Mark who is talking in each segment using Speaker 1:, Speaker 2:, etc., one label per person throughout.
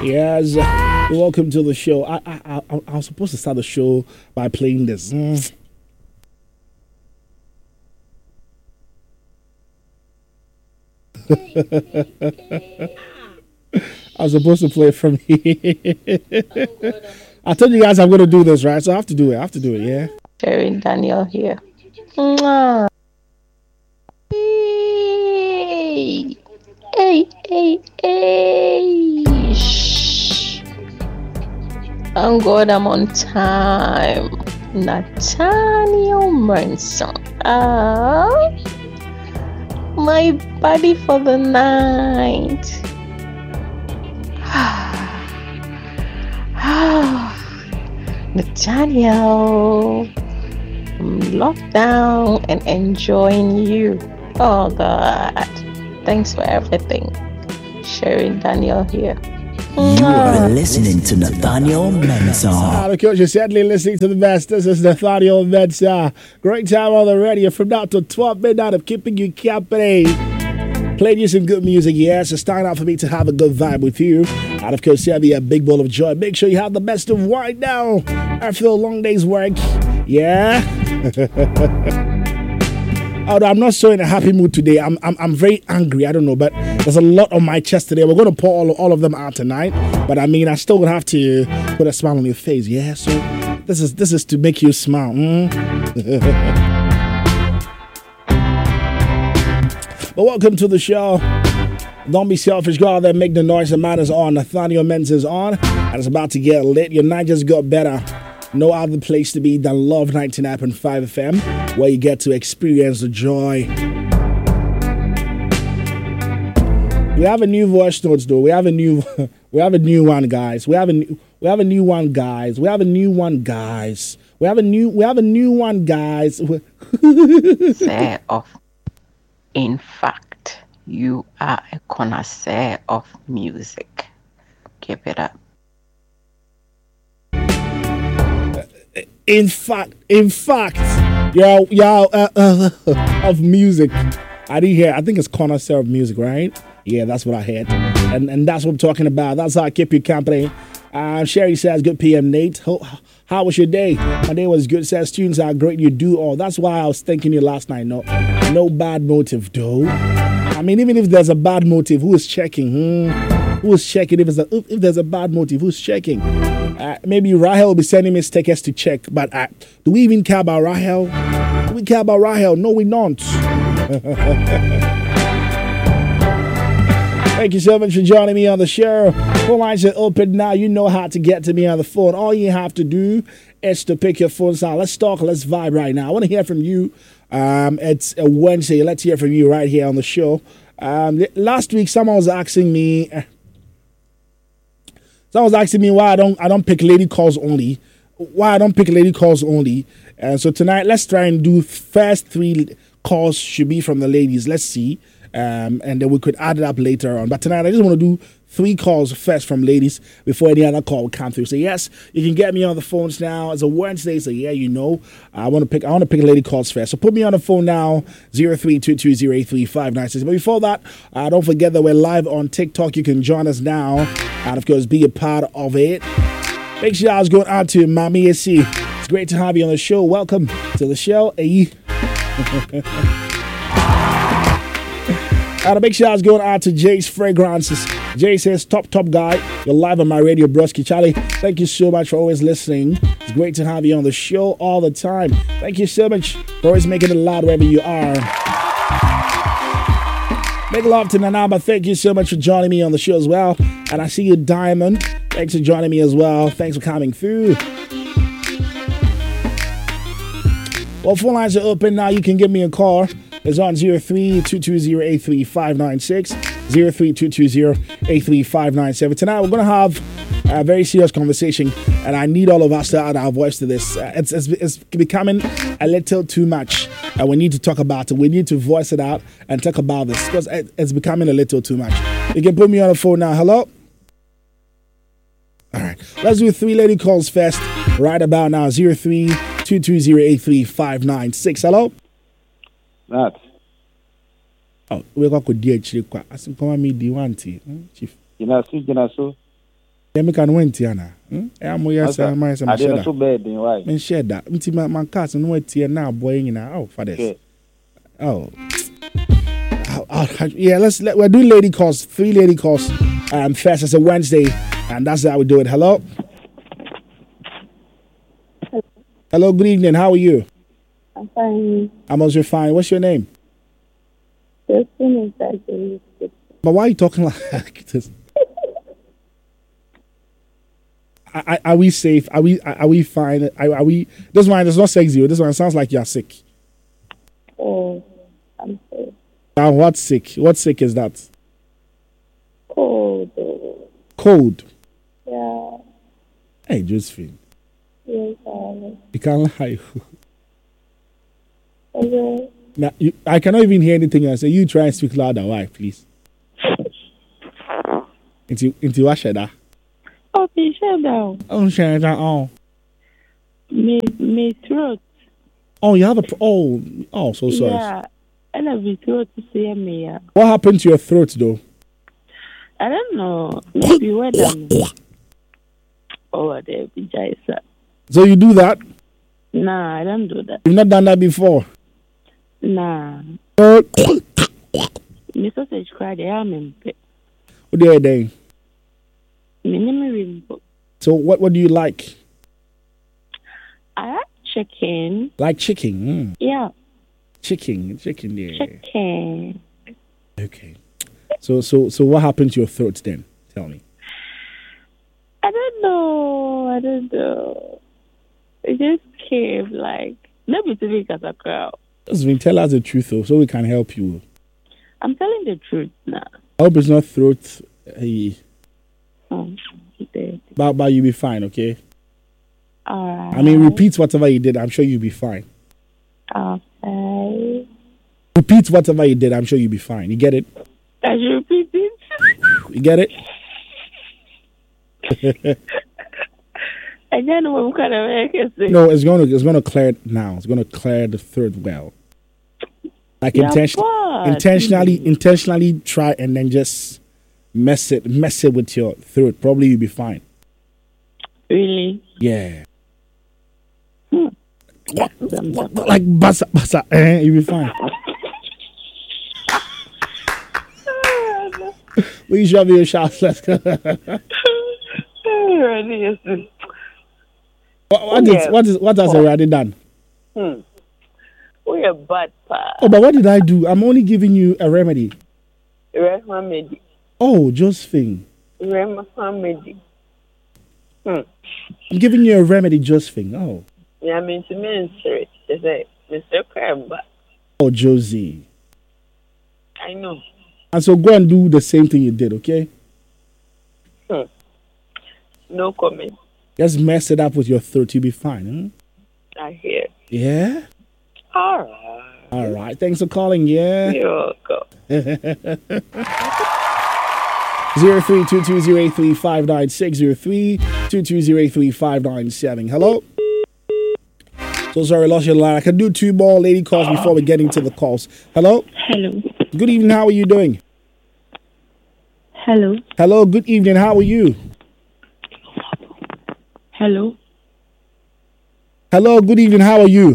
Speaker 1: Yes, welcome to the show. I was supposed to start the show by playing this. I was supposed to play it from here. I told you guys I'm going to do this, right? So I have to do it. Yeah.
Speaker 2: Sherry Daniel here. Mwah. Hey. Shh. Thank God I'm on time. Nathaniel Manson. My buddy for the night. Nathaniel, I'm locked down and enjoying you. Oh God, thanks for everything. Sherry Daniel here.
Speaker 3: You are listening to Nathaniel Mensah.
Speaker 1: Of course, you're certainly listening to the best. This is Nathaniel Mensah. Great time on the radio from now to 12 midnight of keeping you company. Playing you some good music, yes. It's time out for me to have a good vibe with you. And of course, have you a big bowl of joy. Make sure you have the best of wine now after a long day's work. Yeah. Although I'm not so in a happy mood today. I'm very angry. I don't know, but there's a lot on my chest today. We're going to pour all of them out tonight. But I mean, I still would have to put a smile on your face. Yeah. So this is to make you smile. But welcome to the show. Don't be selfish. Go out there, make the noise. The man is on. Nathaniel Mensah is on, and it's about to get lit. Your night just got better. No other place to be than Love 99.5 FM, where you get to experience the joy. We have a new voice notes though. We have a new one, guys. We have a new one, guys.
Speaker 2: Say off. In fact, you are a connoisseur of music. Keep it up.
Speaker 1: In fact, of music. I didn't hear. I think it's connoisseur of music, right? Yeah, that's what I heard, and that's what I'm talking about. That's how I keep you company. Sherry says, "Good PM, Nate. How was your day?" My day was good. Says, "Students are great. You do all." That's why I was thanking you last night. No bad motive, though. I mean, even if there's a bad motive, who is checking? Who is checking? If there's a bad motive, who's checking? Maybe Rahel will be sending me stickers to check. But do we even care about Rahel? Do we care about Rahel? No, we don't. Thank you so much for joining me on the show. Phone lines are open now. You know how to get to me on the phone. All you have to do is to pick your phones out. Let's talk. Let's vibe right now. I want to hear from you. It's a Wednesday. Let's hear from you right here on the show. Last week, someone was asking me why I don't pick lady calls only. So tonight, let's try and do first 3 calls should be from the ladies. Let's see. And then we could add it up later on. But tonight, I just want to do 3 calls first from ladies before any other call will come through. So yes, you can get me on the phones now. It's a Wednesday, so yeah, you know. I want to pick lady calls first. So put me on the phone now, 0322083596. But before that, don't forget that we're live on TikTok. You can join us now and of course be a part of it. Make sure I was going out to Mami AC. It's great to have you on the show. Welcome to the show. Hey. And a big shout out going out to Jay's Fragrances. Jay says, top guy. You're live on my radio, broski. Charlie, thank you so much for always listening. It's great to have you on the show all the time. Thank you so much for always making it loud wherever you are. Big love to Nanaba. Thank you so much for joining me on the show as well. And I see you, Diamond. Thanks for joining me as well. Thanks for coming through. Well, phone lines are open now. You can give me a call. It's on 03-220-83596, 03-220-83597. Tonight, we're going to have a very serious conversation, and I need all of us to add our voice to this. It's becoming a little too much, and we need to talk about it. We need to voice it out and talk about this, because it's becoming a little too much. You can put me on the phone now. Hello? All right. Let's do 3 lady calls first, right about now. 03-220-83596. Hello?
Speaker 4: That.
Speaker 1: Oh, we got to do it. I think come me the one thing, Chief.
Speaker 4: So.
Speaker 1: Yeah, me can win Tiana. I'm more yes, I'm my
Speaker 4: I didn't so bad in why.
Speaker 1: and share that. My cousin went Tia now, boy, you know. Oh, for this.
Speaker 4: Okay.
Speaker 1: Oh. Yeah, we're doing lady calls, 3 lady calls. First as a Wednesday, and that's how we do it. Hello. Hello, good evening. How are you?
Speaker 5: I'm fine.
Speaker 1: I'm also fine. What's your name?
Speaker 5: Justin is
Speaker 1: But why are you talking like this? Are we safe? Are we fine? Are we? This one is not sexy. This one sounds like you're sick.
Speaker 5: Oh, I'm sick.
Speaker 1: What's sick? What sick is that?
Speaker 5: Cold.
Speaker 1: Cold.
Speaker 5: Yeah.
Speaker 1: Hey, Josephine.
Speaker 5: Yes, darling.
Speaker 1: You can't lie.
Speaker 5: Okay.
Speaker 1: Now, I cannot even hear anything I say. You try and speak louder. Why, please? Into what shada?
Speaker 5: Oh, be shut down.
Speaker 1: Oh, shada. Oh.
Speaker 5: Me throat.
Speaker 1: Oh, you have a. So sorry.
Speaker 5: Yeah. And I be throat to see me. Yeah.
Speaker 1: What happened to your throat, though?
Speaker 5: I don't know. Maybe weather. Oh, there be Jaisa.
Speaker 1: So you do that?
Speaker 5: Nah, I don't do that.
Speaker 1: You've not done that before?
Speaker 5: Nah.
Speaker 1: What
Speaker 5: Me sausage cry the arm.
Speaker 1: are they?
Speaker 5: Me name.
Speaker 1: So what do you like?
Speaker 5: I like chicken.
Speaker 1: Like chicken?
Speaker 5: Yeah.
Speaker 1: Chicken, yeah.
Speaker 5: Chicken.
Speaker 1: Okay. So what happened to your throat then? Tell me.
Speaker 5: I don't know. It just came like maybe to me as a crowd.
Speaker 1: Just tell us the truth though, so we can help you.
Speaker 5: I'm telling the truth now.
Speaker 1: I hope it's not throat. Hey.
Speaker 5: Okay.
Speaker 1: But you'll be fine, okay?
Speaker 5: Alright.
Speaker 1: I mean, repeat whatever you did. I'm sure you'll be fine.
Speaker 5: Okay.
Speaker 1: Repeat whatever you did. I'm sure you'll be fine. You get it?
Speaker 5: I should repeat it.
Speaker 1: You get it?
Speaker 5: I don't know what kind of make it.
Speaker 1: No, it's gonna clear it now. It's gonna clear the throat well. Like intentionally try and then just mess it with your throat. Probably you'll be fine.
Speaker 5: Really?
Speaker 1: Yeah. Like basa, you'll be fine. We should have your shots. Let's go. What has already done?
Speaker 5: We are bad pa.
Speaker 1: Oh, but what did I do? I'm only giving you a remedy.
Speaker 5: Remedy.
Speaker 1: Oh, Josephine.
Speaker 5: Remedy.
Speaker 1: I'm giving you a remedy, Josephine. Oh.
Speaker 5: Yeah, I mean to menstruate. It's like Mr. Cramba.
Speaker 1: Oh, Josie.
Speaker 5: I know.
Speaker 1: And so go and do the same thing you did, okay?
Speaker 5: No comment.
Speaker 1: Just mess it up with your throat, you'll be fine.
Speaker 5: I hear.
Speaker 1: Yeah?
Speaker 5: All right.
Speaker 1: All right. Thanks for calling, yeah?
Speaker 5: You're welcome.
Speaker 1: 03-220-83596, 03-220-83597. Hello? So sorry, I lost your line. I can do 2 more lady calls before we get into the calls. Hello?
Speaker 5: Hello.
Speaker 1: Good evening, how are you doing?
Speaker 5: Hello.
Speaker 1: Hello, good evening, how are you?
Speaker 5: Hello.
Speaker 1: Hello, good evening, how are you?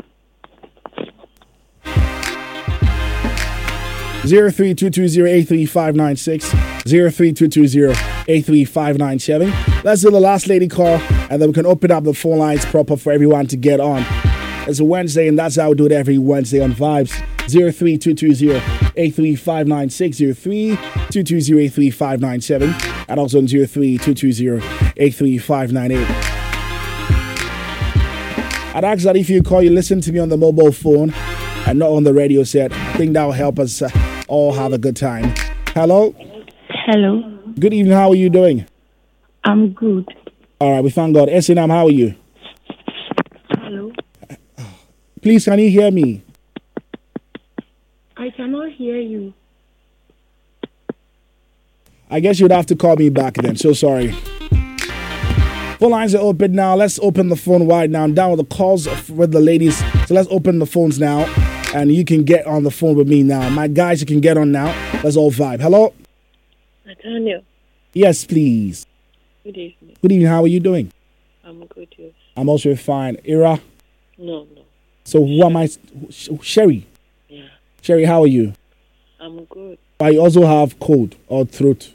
Speaker 1: 03-220-83596, 03-220-83597. Let's do the last lady call, and then we can open up the phone lines proper for everyone to get on. It's a Wednesday, and that's how we do it every Wednesday on Vibes. 03-220-83596, 03-220-83597, and also on 03-220-83598. I'd ask that if you call, you listen to me on the mobile phone and not on the radio set. I think that will help us all have a good time. Hello?
Speaker 5: Hello.
Speaker 1: Good evening, how are you doing?
Speaker 5: I'm good.
Speaker 1: All right, we thank God. Esinam, how are you?
Speaker 5: Hello.
Speaker 1: Please, can you hear me?
Speaker 5: I cannot hear you.
Speaker 1: I guess you'd have to call me back then. So sorry. Phone lines are open now. Let's open the phone wide now. I'm down with the calls with the ladies. So let's open the phones now. And you can get on the phone with me now. My guys, you can get on now. Let's all vibe. Hello?
Speaker 5: Nathaniel.
Speaker 1: Yes, please.
Speaker 5: Good evening.
Speaker 1: Good evening. How are you doing?
Speaker 5: I'm good, yes.
Speaker 1: I'm also fine. Ira.
Speaker 5: No.
Speaker 1: So who am I? Sherry.
Speaker 5: Yeah.
Speaker 1: Sherry, how are you?
Speaker 5: I'm good.
Speaker 1: I also have cold or throat.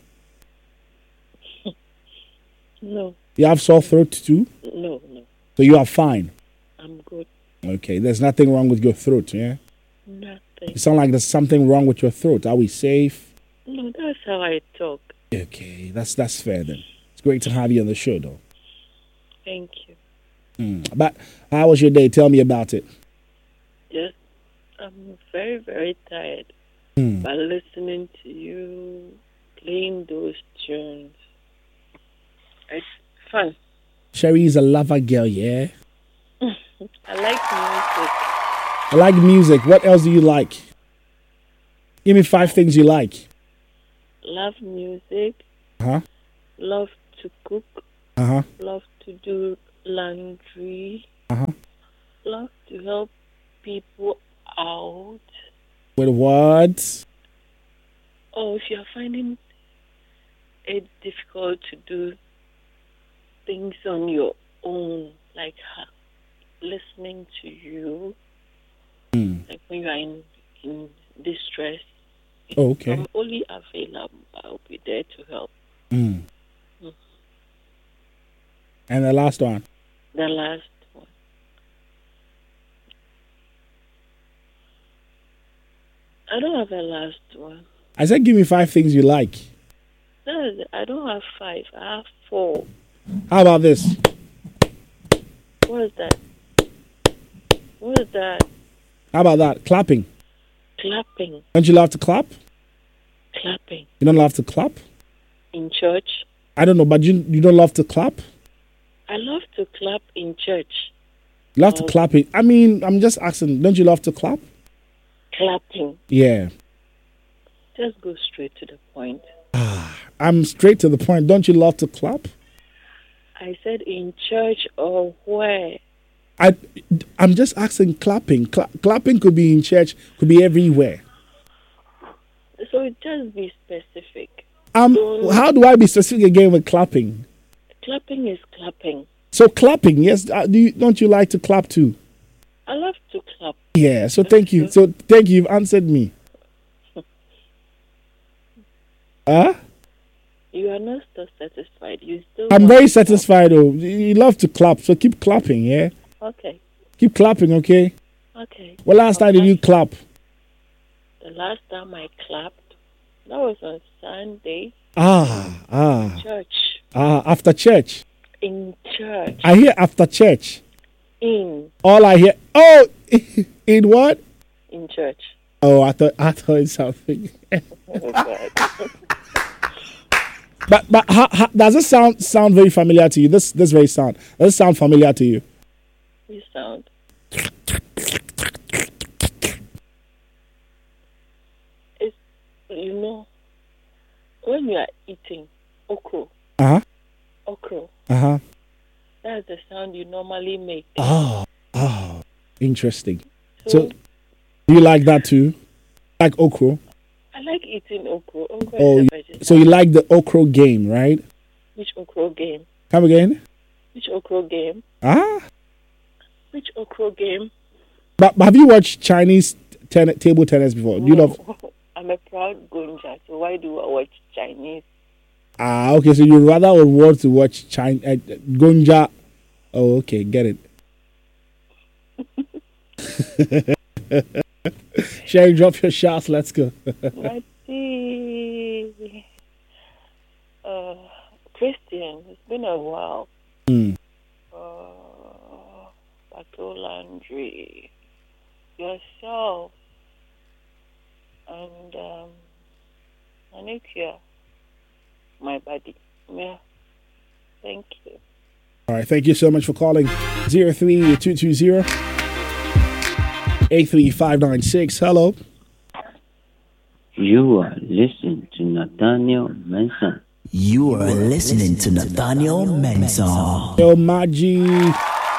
Speaker 5: No.
Speaker 1: You have sore throat too?
Speaker 5: No.
Speaker 1: So you are fine.
Speaker 5: I'm good.
Speaker 1: Okay, there's nothing wrong with your throat, yeah?
Speaker 5: Nothing.
Speaker 1: You sound like there's something wrong with your throat. Are we safe?
Speaker 5: No, that's how I talk.
Speaker 1: Okay, that's fair then. It's great to have you on the show, though.
Speaker 5: Thank you.
Speaker 1: But how was your day? Tell me about it.
Speaker 5: Yes, I'm very, very tired. By listening to you playing those tunes. It's fun.
Speaker 1: Sherry is a lover girl, yeah?
Speaker 5: I like music.
Speaker 1: I like music. What else do you like? Give me 5 things you like.
Speaker 5: Love music.
Speaker 1: Uh-huh.
Speaker 5: Love to cook.
Speaker 1: Uh-huh.
Speaker 5: Love to do laundry.
Speaker 1: Uh-huh.
Speaker 5: Love to help people out.
Speaker 1: With what?
Speaker 5: Oh, if you're finding it difficult to do things on your own, like listening to you, like when you are in distress,
Speaker 1: Oh, okay.
Speaker 5: I'm only available. I'll be there to help.
Speaker 1: And the last one?
Speaker 5: The last one. I don't have a last one.
Speaker 1: I said give me 5 things you like.
Speaker 5: No, I don't have 5. I have 4.
Speaker 1: How about this?
Speaker 5: What is that? What is that?
Speaker 1: How about that? Clapping.
Speaker 5: Clapping.
Speaker 1: Don't you love to clap?
Speaker 5: Clapping.
Speaker 1: You don't love to clap?
Speaker 5: In church?
Speaker 1: I don't know, but you don't love to clap?
Speaker 5: I love to clap in church.
Speaker 1: You love to clap it. I mean, I'm just asking, don't you love to clap?
Speaker 5: Clapping.
Speaker 1: Yeah.
Speaker 5: Just go straight to the point.
Speaker 1: I'm straight to the point. Don't you love to clap?
Speaker 5: I said in church or where?
Speaker 1: I'm just asking clapping. Clapping could be in church, could be everywhere.
Speaker 5: So just be specific.
Speaker 1: How do I be specific again with clapping?
Speaker 5: Clapping is clapping.
Speaker 1: So clapping, yes. Don't you like to clap too?
Speaker 5: I love to clap.
Speaker 1: Yeah. So thank you. So thank you. You've answered me.
Speaker 5: You are not still satisfied. You still.
Speaker 1: I'm very satisfied. Oh, you love to clap, so keep clapping. Yeah.
Speaker 5: Okay.
Speaker 1: Keep clapping, okay?
Speaker 5: Okay.
Speaker 1: Well, last time did you clap?
Speaker 5: The last time I clapped, that was on Sunday. Church.
Speaker 1: After church.
Speaker 5: In church.
Speaker 1: I hear after church.
Speaker 5: In.
Speaker 1: All I hear. Oh, in what?
Speaker 5: In church.
Speaker 1: Oh, I thought it's something.
Speaker 5: Oh, God.
Speaker 1: But how does it sound very familiar to you? This very sound. Does it sound familiar to you?
Speaker 5: You sound. It's, you know, when you are eating okra. Okra. That's the sound you normally make.
Speaker 1: Oh, interesting. So do you like that too? Like okra?
Speaker 5: I like eating okra. Okra
Speaker 1: Oh,
Speaker 5: is a vegetable.
Speaker 1: so you like the okra game, right?
Speaker 5: Which okra game?
Speaker 1: Come again?
Speaker 5: Which okra game? Which okra game?
Speaker 1: But have you watched Chinese table tennis before? Do you love?
Speaker 5: I'm a proud Gonja, so why do I watch Chinese?
Speaker 1: Okay, so you rather would want to watch Gonja. Oh, okay, get it. Sherry, drop your shots. Let's go.
Speaker 5: Let's see. Christian, it's been a while. Pato Landry, yourself, and Anikia, my buddy. Yeah. Thank you.
Speaker 1: All right, thank you so much for calling 03220-83596. Hello.
Speaker 4: You are listening to Nathaniel Mensah.
Speaker 3: You are listening to Nathaniel Mensah.
Speaker 1: Yo, Maji.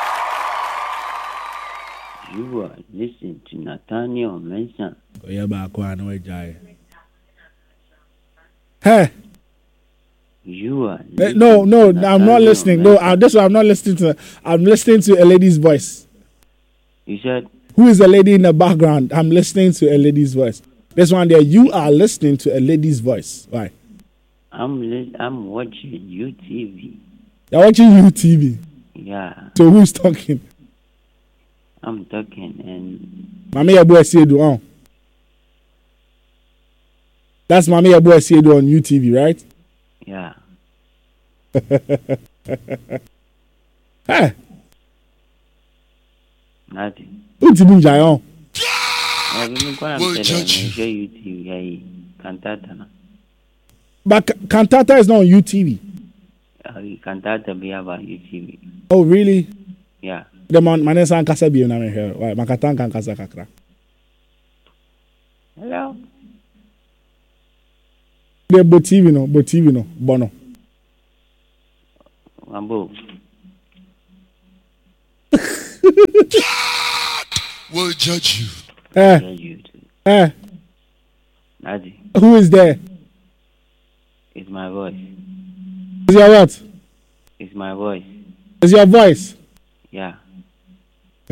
Speaker 4: You are listening to Nathaniel Mensah.
Speaker 1: Hey.
Speaker 4: You are.
Speaker 1: No, I'm not listening. No, that's why I'm not listening to. I'm listening to a lady's voice.
Speaker 4: You said.
Speaker 1: Who is the lady in the background? I'm listening to a lady's voice. This one there, you are listening to a lady's voice. Why? I'm
Speaker 4: watching UTV.
Speaker 1: You're watching UTV?
Speaker 4: Yeah.
Speaker 1: So who's talking?
Speaker 4: I'm talking and...
Speaker 1: Mami Abu Asiedu on. That's Mami Abu Asiedu on UTV, right?
Speaker 4: Yeah.
Speaker 1: Hey.
Speaker 4: Nothing.
Speaker 1: Who's Tibun Jayon? But Cantata is not on UTV.
Speaker 4: Cantata be about UTV.
Speaker 1: Oh, really?
Speaker 4: Yeah.
Speaker 1: The man is on Casa Bio na me here. Why? Makatan kan Casa Kakra.
Speaker 4: Hello.
Speaker 1: The TV no, Bono.
Speaker 4: Ambo.
Speaker 6: Will judge you.
Speaker 4: Judge you too. Nothing.
Speaker 1: Who is there?
Speaker 4: It's my voice.
Speaker 1: Is your what?
Speaker 4: It's my voice.
Speaker 1: Is your voice?
Speaker 4: Yeah.